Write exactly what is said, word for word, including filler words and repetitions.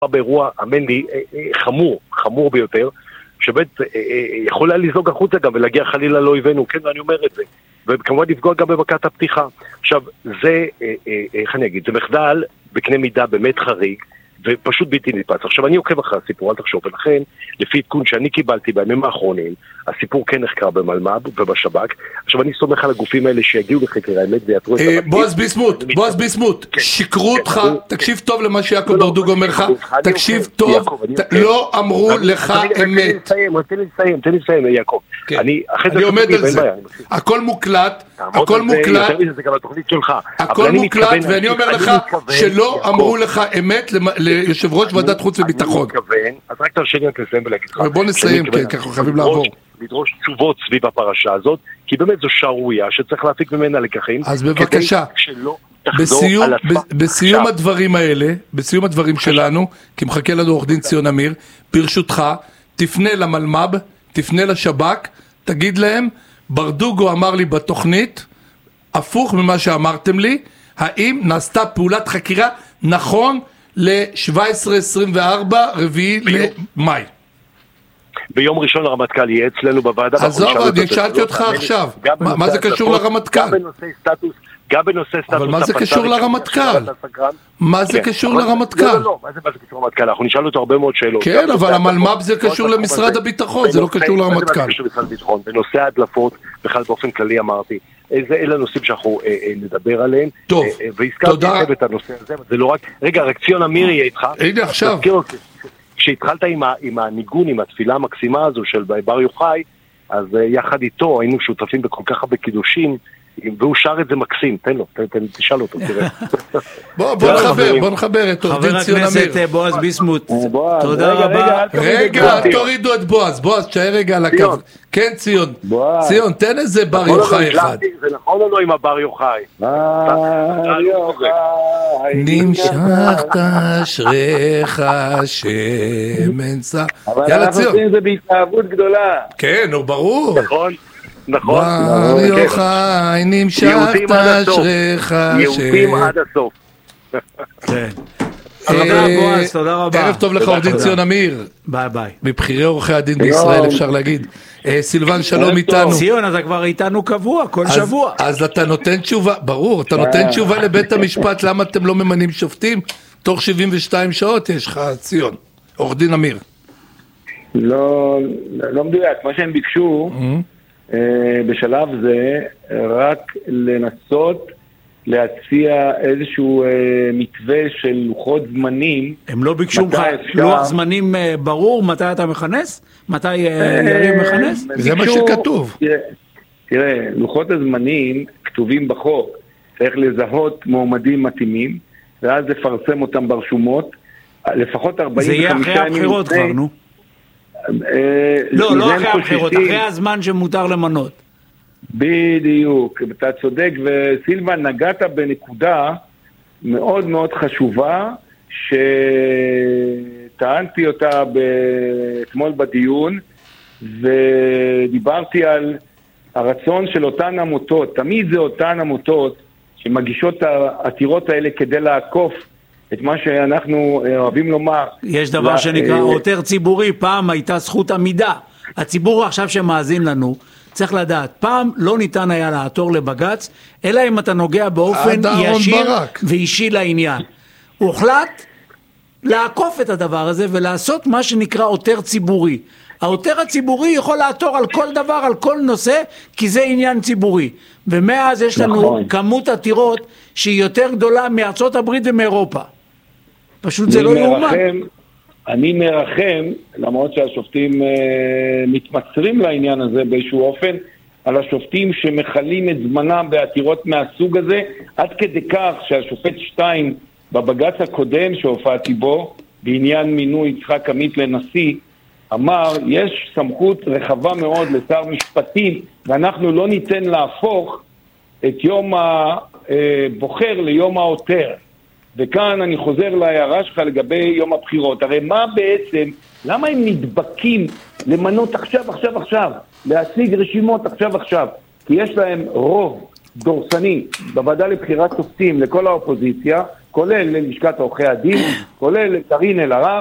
באירוע, אמן לי, חמור, חמור ביותר, שבאמת יכול היה לזלוג החוצה גם ולהגיע חלילה לא הבאנו, כן, ואני אומר את זה. וכמובן לפגוע גם במכת הפתיחה. עכשיו, זה, איך אני אגיד, זה מחדל בקנה מידה באמת חריג, ופשוט בלתי נתפס. עכשיו, אני עוקב אחרי הסיפור, אל תחשוב, ולכן, לפי עדכון שאני קיבלתי בימים האחרונים, הסיפור כן נחקר במלמ"ב ובשב"כ. עכשיו, אני סומך על הגופים האלה שיגיעו לחקר האמת ויתרו את המקדים. בועז ביסמוט, בועז ביסמוט, שיקרו אותך, תקשיב טוב למה שיעקב ברדוגו אומר לך, תקשיב טוב, לא אמרו לך אמת. תן לי לסיים, תן לי לסיים, יעקב. אני עומד על זה. הכל מוקלט, הכל מוקלט, הכל מוקלט, ואני אומר לך שלא אמרו לך אמת ליושב ראש ועדת חוץ וביטחון. אז רק תרשה לי לסיים ולהגיד לך. בוא נסיים, כן, ככה חייבים לעבור. לדרוש תשובות סביב הפרשה הזאת, כי באמת זו שערורייה שצריך להפיק ממנה לקחים. אז בבקשה, בסיום הדברים האלה, בסיום הדברים שלנו, כי מחכה לנו עורך דין ציון אמיר, ברשותך, תפנה למלמ"ב, תפנה לשב"כ, תגיד להם, ברדוגו אמר לי בתוכנית, הפוך ממה שאמרתם לי, האם נעשתה פעולת חקירה נכון ל-שבע עשרה עשרים וארבע רביעי למאי? ביום ראשון הרמטכ"ל יהיה אצלנו בוועדה. עזוב, אני שאלתי אותך עכשיו, מה זה קשור לרמטכ"ל? גם בנושא סטטוס, גם בנושא סטטוס. אבל מה זה קשור לרמטכ"ל? מה זה קשור לרמטכ"ל? לא, לא, מה זה קשור לרמטכ"ל? אנחנו נשאל אותו הרבה מאוד שאלות. כן, אבל המלמ"ב זה קשור למשרד הביטחון, זה לא קשור לרמטכ"ל. זה קשור למשרד הביטחון. בנושא ההדלפות, בכלל באופן כללי אמרתי, אלה הנושאים שאנחנו נדבר עליהם. טוב, תודה. והזכרתי את הנושא הזה, זה לא רק... רגע, רק ציון אמיר יהיה איתך. הנה עכשיו. כשהתחלת עם, ה, עם הניגון, עם התפילה המקסימה הזו של בר יוחאי, אז uh, יחד איתו היינו שותפים בכל כך הרבה קידושים, והוא שר את זה מקסים, תן לו, תן, תן, תשאל אותו, תראה. בוא, בוא נחבר, בוא נחבר את עורך דין ציון אמיר. חבר הכנסת בועז ביסמוט, תודה רבה. רגע, תורידו את בועז, בועז, תשאר רגע על הקו. כן, ציון, ציון, תן איזה בר יוחאי אחד. זה נכון או לא עם הבר יוחאי? בר יוחאי נמשכת אשריך שמן שא. אבל אנחנו עושים את זה בהתאהבות גדולה. כן, נו, ברור. נכון. נכון. בר יוחאי נמשכת אשריך יהודים עד הסוף. תודה בועז, תודה רבה. ערב טוב לך עורך דין ציון אמיר. ביי ביי. מבחירי עורכי הדין בישראל אפשר להגיד. סילבן שלום איתנו. ציון, אתה כבר איתנו קבוע כל שבוע. אז אתה נותן תשובה, ברור, אתה נותן תשובה לבית המשפט למה אתם לא ממנים שופטים? תוך שבעים ושתיים שעות יש לך ציון. עורך דין אמיר. לא, לא מדויק, מה שהם ביקשו בשלב זה רק לנסות להציע איזשהו מתווה של לוחות זמנים. הם לא ביקשו לך לוח זמנים ברור מתי אתה מכנס? מתי יריב מכנס? זה מה שכתוב. תראה, לוחות הזמנים כתובים בחוק, צריך לזהות מועמדים מתאימים ואז לפרסם אותם ברשומות, לפחות ארבעים וחמישה ימים. זה יהיה אחרי הבחירות כבר, נו. לא, לא אחרי הבחירות, אחרי הזמן שמותר למנות. בדיוק, אתה צודק, וסילבן נגעת בנקודה מאוד מאוד חשובה שטענתי אותה אתמול בדיון, ודיברתי על הרצון של אותן עמותות, תמיד זה אותן עמותות שמגישות העתירות האלה כדי לעקוף את מה שאנחנו אוהבים לומר. יש דבר שנקרא עותר ציבורי, פעם הייתה זכות עמידה. הציבור עכשיו שמאזין לנו, צריך לדעת, פעם לא ניתן היה לעתור לבגץ, אלא אם אתה נוגע באופן ישיר ואישי לעניין. הוחלט לעקוף את הדבר הזה ולעשות מה שנקרא עותר ציבורי. העותר הציבורי יכול לעתור על כל דבר, על כל נושא, כי זה עניין ציבורי. ומאז יש לנו נכון. כמות עתירות שהיא יותר גדולה מארצות הברית ומאירופה. פשוט זה לא יאומן. אני מרחם, למרות שהשופטים אה, מתמצרים לעניין הזה באיזשהו אופן, על השופטים שמחלים את זמנם בעתירות מהסוג הזה, עד כדי כך שהשופט שטיין בבג"ץ הקודם שהופעתי בו, בעניין מינוי יצחק עמית לנשיא, אמר, יש סמכות רחבה מאוד לשר משפטים, ואנחנו לא ניתן להפוך את יום הבוחר ליום העותר. וכאן אני חוזר להערה שלך לגבי יום הבחירות. הרי מה בעצם, למה הם נדבקים למנות עכשיו, עכשיו, עכשיו, להשיג רשימות עכשיו, עכשיו? כי יש להם רוב דורסני בוועדה לבחירת שופטים לכל האופוזיציה, כולל ללשכת עורכי הדין, כולל לקרין אלהרר,